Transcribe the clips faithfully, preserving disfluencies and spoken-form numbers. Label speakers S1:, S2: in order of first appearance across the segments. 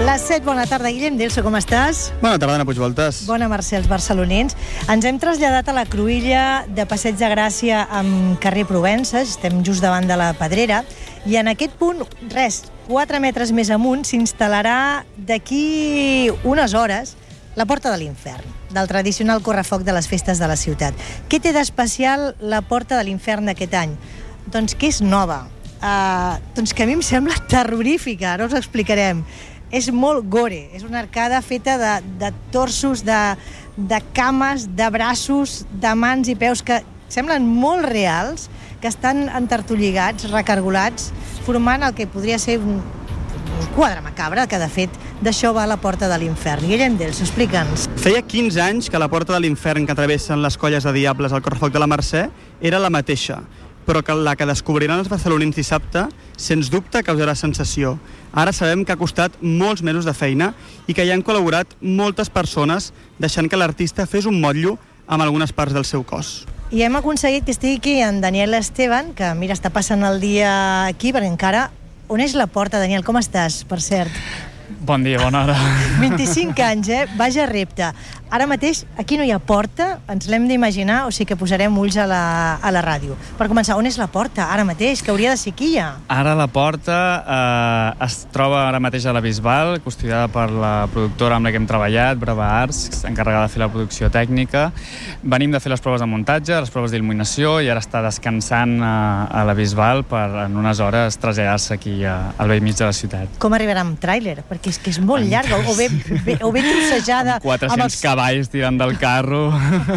S1: Les set, bona tarda, Guillem Delso, com estàs?
S2: Bona tarda, Anna Puigvoltes.
S1: Bona, Mercè, els barcelonins. Ens hem traslladat a la cruïlla de Passeig de Gràcia amb carrer Provença, estem just davant de la Pedrera, i en aquest punt, res, quatre metres més amunt, s'instal·larà d'aquí unes hores la Porta de l'Infern, del tradicional correfoc de les festes de la ciutat. Què té d'especial la Porta de l'Infern d'aquest any? Doncs que és nova. Uh, doncs que a mi em sembla terrorífica, ara us ho explicarem. És molt gore, és una arcada feta de, de torsos, de, de cames, de braços, de mans i peus que semblen molt reals, que estan entartolligats, recargolats, formant el que podria ser un, un quadre macabre, que de fet d'això va a la Porta de l'Infern. Guillem Delso, explica'ns.
S2: Feia quinze anys que la Porta de l'Infern que travessen les colles de diables al correfoc de la Mercè era la mateixa, però que la que descobriran els barcelonins dissabte, sens dubte causarà sensació. Ara sabem que ha costat molts mesos de feina i que hi han col·laborat moltes persones, deixant que l'artista fes un motllo amb algunes parts del seu cos.
S1: I hem aconseguit que estigui aquí en Daniel Esteban, que mira, està passant el dia aquí, perquè encara... On és la Porta, Daniel? Com estàs, per cert?
S3: Bon dia, bona hora.
S1: vint-i-cinc anys, eh? Vaja repte. Ara mateix, aquí no hi ha porta, ens l'hem d'imaginar, o sigui que posarem ulls a la, a la ràdio. Per començar, on és la porta, ara mateix, que hauria de ser aquí ja?
S3: Ara la porta eh, es troba ara mateix a la Bisbal, custodiada per la productora amb la que hem treballat, Brava Arts, encarregada de fer la producció tècnica. Venim de fer les proves de muntatge, les proves d'il·luminació, i ara està descansant a, a la Bisbal per en unes hores traslladar-se aquí a, al vell mig de la ciutat.
S1: Com arribarà amb tràiler? Perquè és que és molt llarga, o bé, bé, o bé trossejada...
S3: Amb quatre-cents els... cavalls tirant del carro.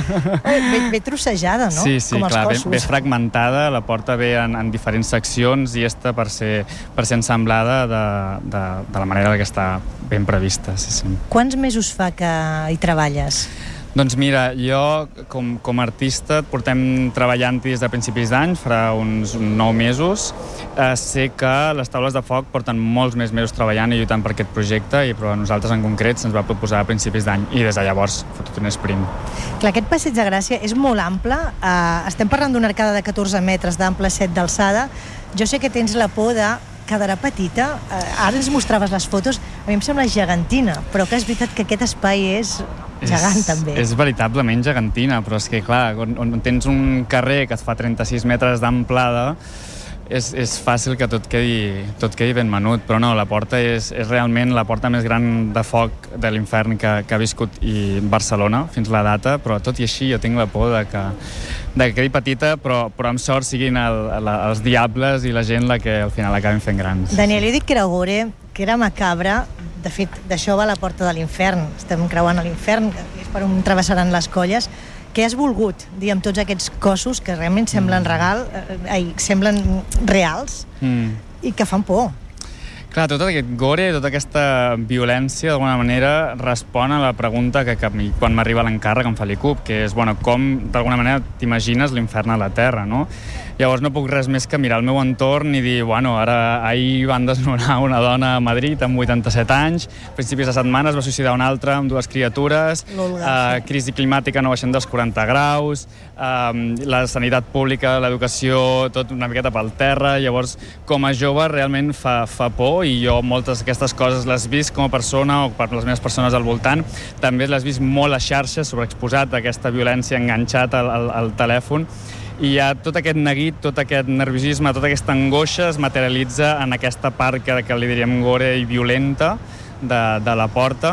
S1: Bé, bé trossejada, no?
S3: Sí, sí,
S1: com els
S3: clar,
S1: cossos.
S3: bé, bé fragmentada, la porta ve en, en diferents seccions i està per ser, per ser ensamblada de, de, de la manera que està ben prevista. Sí, sí.
S1: Quants mesos fa que hi treballes?
S3: Doncs mira, jo com, com a artista portem treballant des de principis d'any, farà uns nou mesos. Eh, sé que les taules de foc porten molts més mesos treballant i lluitant per aquest projecte, i però a nosaltres en concret se'ns va proposar a principis d'any i des de llavors fa tot un sprint.
S1: Clar, aquest Passeig de Gràcia és molt ample. Eh, estem parlant d'una arcada de catorze metres d'ample, set d'alçada. Jo sé que tens la por de quedarà petita. Eh, ara ens mostraves les fotos. A mi em sembla gegantina, però que és veritat que aquest espai és... gegant,
S3: és,
S1: també.
S3: És veritablement gegantina, però és que, clar, on, on tens un carrer que et fa trenta-sis metres d'amplada, és, és fàcil que tot quedi, tot quedi ben menut, però no, la porta és, és realment la porta més gran de foc de l'infern que, que ha viscut i Barcelona fins la data, però tot i així jo tinc la por de que, de que quedi petita, però, però amb sort siguin el, la, els diables i la gent la que al final acabin fent grans.
S1: Daniel, he dit que era gore, que era macabre. De fet, d'això va la Porta de l'Infern. Estem creuant a l'infern, és per on travessaran les colles. Què has volgut dir amb tots aquests cossos que realment semblen regal, eh, semblen reals
S3: Mm.
S1: i que fan por?
S3: Clar, tot aquest gore, tota aquesta violència, d'alguna manera, respon a la pregunta que, que mi, quan m'arriba l'encàrrec em fa l'I C U P, que és, bueno, com, d'alguna manera, t'imagines l'infern a la Terra, no? Llavors no puc res més que mirar el meu entorn i dir, bueno, ara ahir van desnonar una dona a Madrid amb vuitanta-set anys, a principis de setmana es va suïcidar una altra amb dues criatures, eh, crisi climàtica no baixant dels quaranta graus, eh, la sanitat pública, l'educació, tot una miqueta pel terra. Llavors, com a jove, realment fa, fa por, i jo moltes d'aquestes coses les he vist com a persona o per les meves persones al voltant. També les he vist molt a xarxes, sobreexposat a aquesta violència, enganxat al, al, al telèfon. I ja tot aquest neguit, tot aquest nerviosisme, tota aquesta angoixa es materialitza en aquesta part que, que li diríem gore i violenta de, de la porta.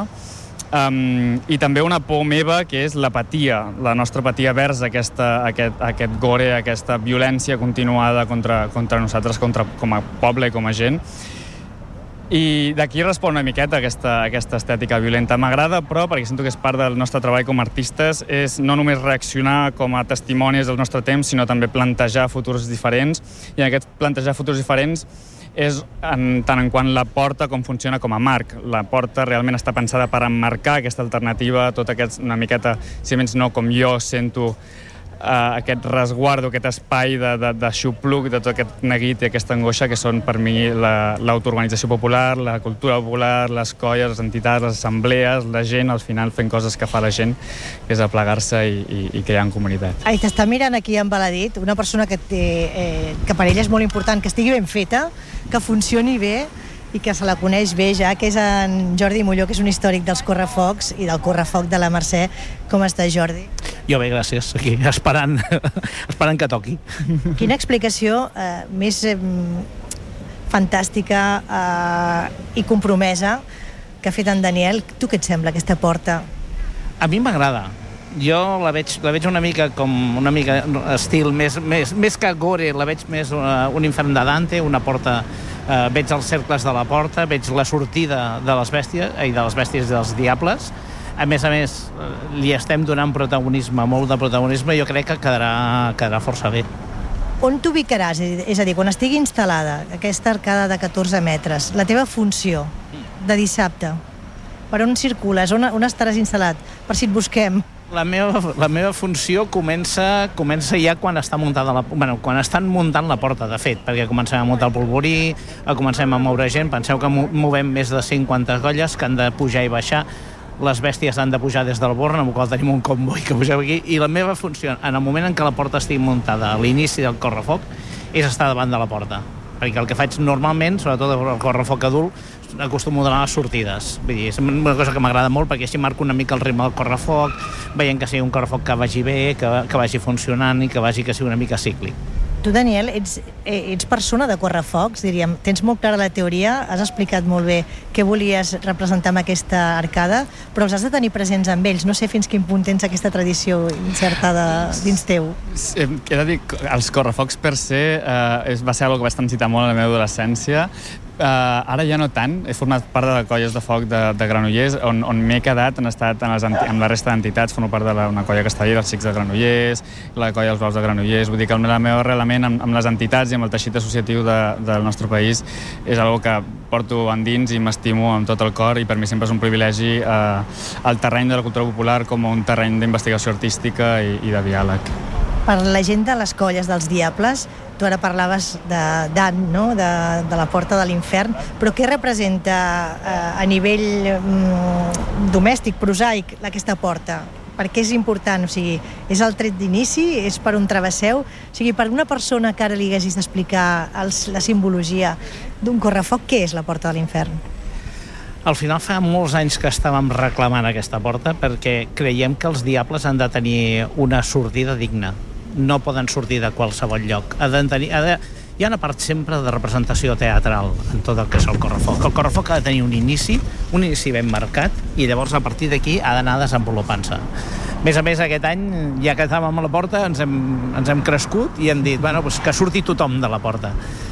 S3: Um, I també una por meva, que és l'apatia, la nostra apatia vers aquesta, aquest, aquest gore, aquesta violència continuada contra, contra nosaltres, contra, com a poble i com a gent. I d'aquí respon una miqueta aquesta, aquesta estètica violenta. M'agrada, però, perquè sento que és part del nostre treball com a artistes, és no només reaccionar com a testimonis del nostre temps, sinó també plantejar futurs diferents. I en aquest plantejar futurs diferents és en tant en quant la porta com funciona com a marc. La porta realment està pensada per emmarcar aquesta alternativa, tot aquest, una miqueta, si menys no, com jo sento Uh, aquest resguardo, aquest espai de, de, de xupluc, de tot aquest neguit i aquesta angoixa que són per mi l'autoorganització popular, la cultura popular, les colles, les entitats, les assemblees, la gent, al final fent coses que fa la gent, que és aplegar-se i, i, i crear en comunitat.
S1: Ai, t'està mirant aquí en Baladit, una persona que, té, eh, que per ella és molt important, que estigui ben feta, que funcioni bé. i que se la coneix bé ja, que és en Jordi Molló, que és un històric dels correfocs i del correfoc de la Mercè. Com està, Jordi?
S4: Jo bé, gràcies. Aquí, esperant, esperant que toqui.
S1: Quina explicació eh, més eh, fantàstica eh, i compromesa que ha fet en Daniel. Tu què et sembla, aquesta porta?
S4: A mi m'agrada. Jo la veig, la veig una mica com una mica estil més, més, més que gore, la veig més una, un infern de Dante, una porta, eh, veig els cercles de la porta, veig la sortida de les bèsties, i de les bèsties i dels diables. A més a més, li estem donant protagonisme, molt de protagonisme, i jo crec que quedarà, quedarà força bé.
S1: On t'ubicaràs? És a dir, quan estigui instal·lada aquesta arcada de catorze metres, la teva funció de dissabte, per on circules? On, on estaràs instal·lat? Per si et busquem.
S4: La meva, la meva funció comença, comença ja quan està muntada la, bueno, quan estan muntant la porta, de fet, perquè comencem a muntar el polvorí, comencem a moure gent. Penseu que movem més de cinquanta colles que han de pujar i baixar. Les bèsties han de pujar des del Born, amb el qual tenim un comboi que pugeu aquí, i la meva funció, en el moment en què la porta estigui muntada a l'inici del correfoc, és estar davant de la porta. Perquè el que faig normalment, sobretot el correfoc adult, acostumo a donar les sortides. Vull dir, és una cosa que m'agrada molt, perquè així marco una mica el ritme del correfoc, veient que sigui un correfoc que vagi bé, que, que vagi funcionant i que vagi que sigui una mica cíclic.
S1: Tu, Daniel, ets, ets persona de correfocs, diríem. Tens molt clara la teoria, has explicat molt bé què volies representar amb aquesta arcada, però els has de tenir presents amb ells. No sé fins quin punt tens aquesta tradició insertada dins teu.
S3: He de dir, els correfocs per se eh, va ser una que vaig transitar molt a la meva adolescència. Uh, ara ja no tant, he format part de colles de foc de, de Granollers, on, on m'he quedat, han estat en les, amb la resta d'entitats, formo part d'una colla que està allà, els Xics de Granollers, la colla dels Blaus de Granollers. Vull dir que el meu arrelament amb, amb les entitats i amb el teixit associatiu de, del nostre país és una que porto endins i m'estimo amb tot el cor, i per mi sempre és un privilegi uh, el terreny de la cultura popular com un terreny d'investigació artística i, i de diàleg.
S1: Per la gent de les colles dels Diables, tu ara parlaves de Dan, no? de, de la porta de l'infern, però què representa eh, a nivell mm, domèstic, prosaic, aquesta porta? Per què és important? O sigui, és el tret d'inici? És per on travesseu? O sigui, per una persona que ara li haguessis d'explicar els, la simbologia d'un correfoc, què és la porta de l'infern?
S4: Al final fa molts anys que estàvem reclamant aquesta porta perquè creiem que els Diables han de tenir una sortida digna. No poden sortir de qualsevol lloc. Ha de tenir, ha de, hi ha una part sempre de representació teatral en tot el que és el correfoc. El correfoc ha de tenir un inici, un inici ben marcat, i llavors a partir d'aquí ha d'anar desenvolupant-se. A més a més, aquest any, ja que estàvem a la porta, ens hem, ens hem crescut i hem dit, bueno, doncs que surti tothom de la porta.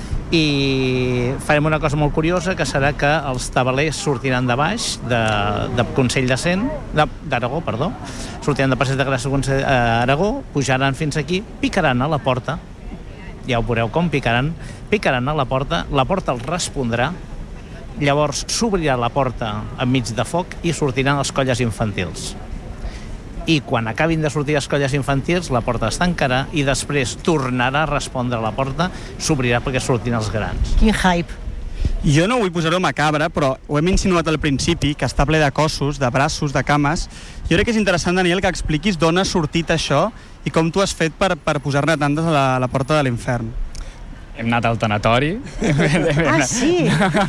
S4: I farem una cosa molt curiosa, que serà que els tabalers sortiran de baix, de, de Consell de Cent, d'Aragó, perdó, sortiran de Passeig de Gràcia a Aragó, pujaran fins aquí, picaran a la porta, ja ho veureu com picaran, picaran a la porta, la porta els respondrà, llavors s'obrirà la porta enmig de foc i sortiran les colles infantils. I quan acabin de sortir les colles infantils, la porta es tancarà i després tornarà a respondre a la porta, s'obrirà perquè sortin els grans.
S1: Quin hype!
S2: Jo no vull posar-ho macabre, però ho hem insinuat al principi, que està ple de cossos, de braços, de cames. Jo crec que és interessant, Daniel, que expliquis d'on ha sortit això i com tu has fet per, per posar-ne tantes a la, a la porta de l'infern.
S3: Hem anat al tanatori.
S1: Ah, sí?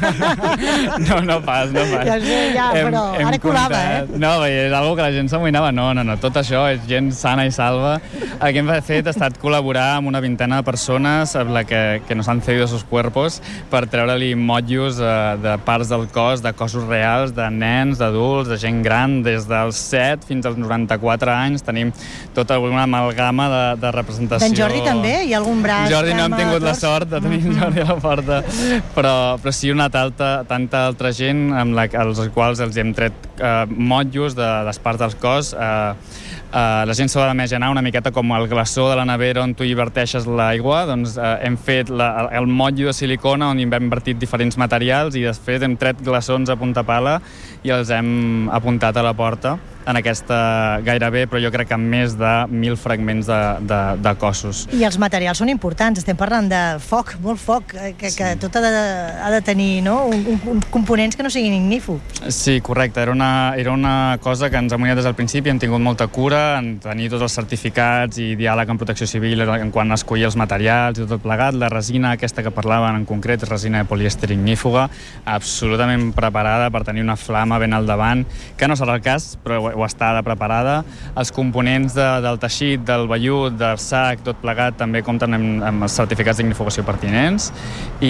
S3: No, no pas, no pas.
S1: Ja sé, ja, hem, però hem ara colava, eh?
S3: No, és una que la gent s'amoïnava. No, no, no, tot això és gent sana i salva. El que hem fet ha estat col·laborar amb una vintena de persones amb la que, que nos han cedido sus cuerpos per treure-li motllos eh, de parts del cos, de cossos reals, de nens, d'adults, de gent gran, des dels set fins als noranta-quatre anys. Tenim tota una amalgama de, de representació.
S1: D'en Jordi també? Hi ha algun braç?
S3: Jordi no hem tingut la sort de tenir en Jordi a la porta, però, però sí una tanta, tanta altra gent amb la, als quals els hem tret eh, motllos de les parts del cos. Eh, Uh, la gent s'ha d'imaginar una miqueta com el glaçó de la nevera on tu hi verteixes l'aigua. Doncs uh, hem fet la, el motllo de silicona on hi hem invertit diferents materials i després hem tret glaçons a punta pala i els hem apuntat a la porta. en aquesta gairebé, però jo crec que més de mil fragments de, de, de cossos.
S1: I els materials són importants, estem parlant de foc, molt foc, que, que sí. tot ha de, ha de tenir, no? un, un, un components que no siguin ignífugs.
S3: Sí, correcte, era una, era una cosa que ens hem unitat des del principi, hem tingut molta cura en tenir tots els certificats i diàleg amb Protecció Civil en quan escollir els materials i tot plegat. La resina aquesta que parlaven en concret és resina de polièster ignífuga, absolutament preparada per tenir una flama ben al davant, que no serà el cas, però ho està de preparada. Els components de, del teixit, del vellut, del sac, tot plegat, també compten amb, amb els certificats d'ignifugació pertinents i,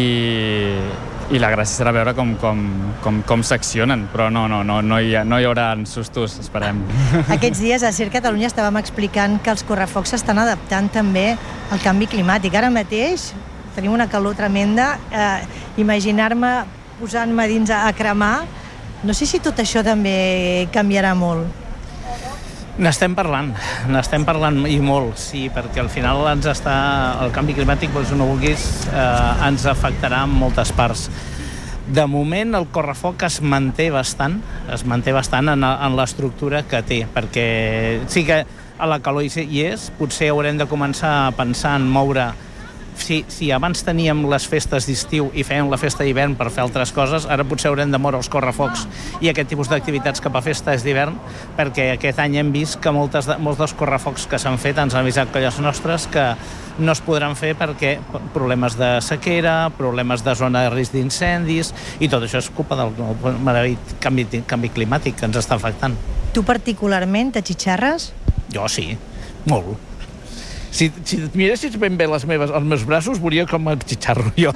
S3: i la gràcia serà veure com, com, com, com s'accionen, però no, no, no, no, hi ha, no hi haurà sustos, esperem.
S1: Aquests dies a Circ Catalunya estàvem explicant que els correfocs s'estan adaptant també al canvi climàtic. Ara mateix tenim una calor tremenda, eh, imaginar-me posant-me dins a, a cremar. No sé si tot això també canviarà molt.
S4: N'estem parlant, n'estem parlant i molt, sí, perquè al final ens està, el canvi climàtic, vols o no vulguis, eh, ens afectarà en moltes parts. De moment el correfoc es manté bastant, es manté bastant en, en l'estructura que té, perquè sí que a la calor hi és, potser haurem de començar a pensar en moure. Si, si abans teníem les festes d'estiu i fèiem la festa d'hivern per fer altres coses, ara potser haurem de moure els correfocs i aquest tipus d'activitats cap a festes d'hivern, perquè aquest any hem vist que moltes de, molts dels correfocs que s'han fet ens han avisat colles nostres que no es podran fer perquè problemes de sequera, problemes de zona de risc d'incendis, i tot això és culpa del maleït canvi, canvi climàtic que ens està afectant.
S1: Tu particularment t'atxitxarres?
S4: Jo sí, molt. Si, si et miressis ben bé les meves, els meus braços, veuria com em xitxarro jo.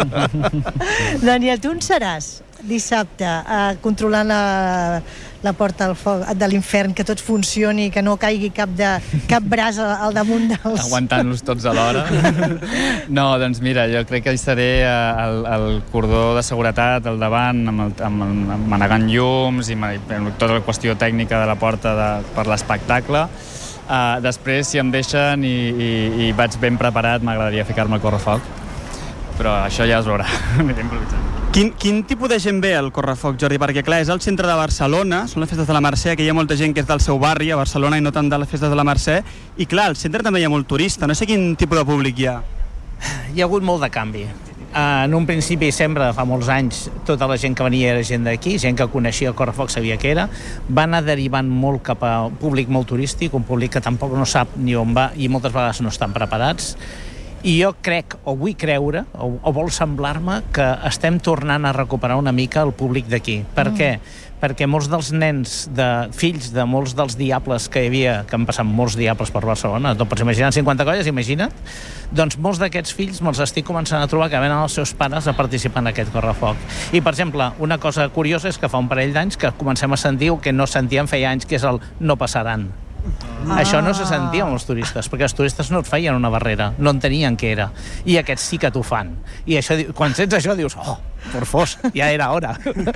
S1: Daniel, tu on seràs dissabte, eh, controlant la, la porta del foc, de l'infern, que tot funcioni, que no caigui cap, de, cap braç al damunt dels...
S3: Aguantant-los tots alhora. No, doncs mira, jo crec que hi seré al, al cordó de seguretat al davant, amb, el, amb, amb manegant llums i amb tota la qüestió tècnica de la porta de, per l'espectacle. Uh, després, si em deixen i, i, i vaig ben preparat, m'agradaria ficar-me al correfoc, però això ja es veurà.
S2: Quin, quin tipus de gent ve al correfoc, Jordi? Perquè, clar, és al centre de Barcelona, són les festes de la Mercè, que hi ha molta gent que és del seu barri, a Barcelona, i no tant de les festes de la Mercè, i clar, al centre també hi ha molt turista, no sé quin tipus de públic hi ha.
S4: Hi ha hagut molt de canvi. En un principi, sempre, fa molts anys, tota la gent que venia era gent d'aquí, gent que coneixia el correfoc, sabia què era, va anar derivant molt cap a públic molt turístic, un públic que tampoc no sap ni on va i moltes vegades no estan preparats. I jo crec, o vull creure, o, o vol semblar-me, que estem tornant a recuperar una mica el públic d'aquí. Per mm. què? Perquè molts dels nens, de fills de molts dels diables que hi havia, que han passat molts diables per Barcelona, tu pots imaginar cinquanta colles, imagina't, doncs molts d'aquests fills me'ls estic començant a trobar que venen els seus pares a participar en aquest correfoc. I, per exemple, una cosa curiosa és que fa un parell d'anys que comencem a sentir el que no sentíem feia anys, que és el no passaran. Ah. Això no se sentia amb els turistes, perquè els turistes no et feien una barrera, no entenien què era, i aquests sí que t'ho fan. I això, quan sents això dius, oh, por fos, ja era hora.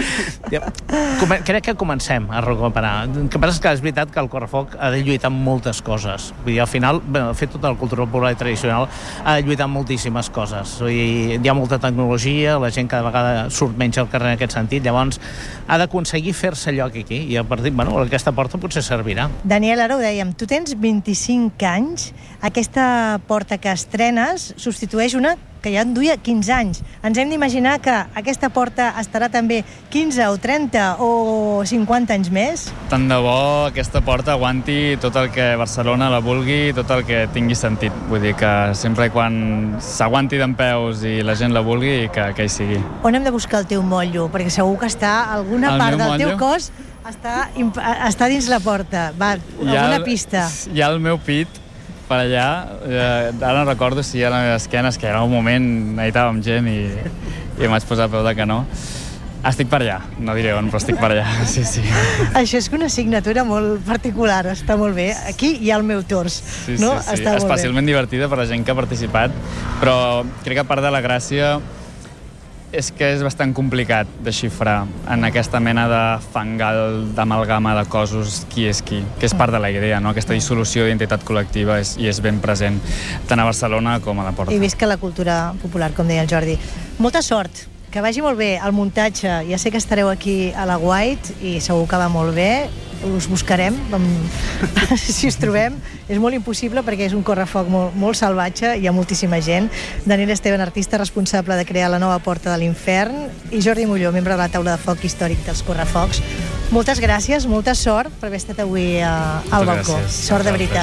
S4: Crec que comencem a recuperar. El que passa és que és veritat que el correfoc ha de lluitar amb moltes coses. Vull dir, al final, bé, de fet, tota la cultura popular i tradicional ha de lluitar amb moltíssimes coses. Vull dir, hi ha molta tecnologia, la gent cada vegada surt menys al carrer en aquest sentit, llavors ha d'aconseguir fer-se lloc aquí, i a partir, bueno, aquesta porta potser servirà.
S1: Daniel, ara ho dèiem, tu tens vint-i-cinc anys, aquesta porta que estrenes substitueix una que ja en duia quinze anys. Ens hem d'imaginar que aquesta porta estarà també quinze o trenta o cinquanta anys més?
S3: Tant de bo aquesta porta aguanti tot el que Barcelona la vulgui, tot el que tingui sentit. Vull dir que sempre quan s'aguanti d'empeus i la gent la vulgui, que, que hi sigui.
S1: On hem de buscar el teu motllo? Perquè segur que està alguna
S3: el
S1: part del
S3: motllo?
S1: Teu cos està, està dins la porta. Va, alguna
S3: el,
S1: pista.
S3: Hi ha el meu pit per allà, eh, ara no recordo si hi ha les esquenes, que era un moment necessitàvem gent i, i em vaig posar a peu de canó. Estic per allà, no diré on, però estic per allà, sí, sí.
S1: Això és una assignatura molt particular, està molt bé. Aquí hi ha el meu tors,
S3: sí,
S1: no?
S3: Sí, sí.
S1: Està
S3: és fàcilment divertida per la gent que ha participat, però crec que part de la gràcia és que és bastant complicat de xifrar en aquesta mena de fangal, d'amalgama de cossos, qui és qui, que és part de la idea, no? Aquesta dissolució d'identitat col·lectiva és, i és ben present, tant a Barcelona com a la Porta.
S1: I visca la cultura popular, com deia el Jordi. Molta sort, que vagi molt bé el muntatge. Ja sé que estareu aquí a la White i segur que va molt bé. us buscarem, si us trobem. És molt impossible perquè és un correfoc molt, molt salvatge, hi ha moltíssima gent. Daniel Esteban, artista responsable de crear la nova Porta de l'Infern, i Jordi Molló, membre de la taula de foc històric dels correfocs. Moltes gràcies, molta sort per haver estat avui al balcó. Sort de veritat.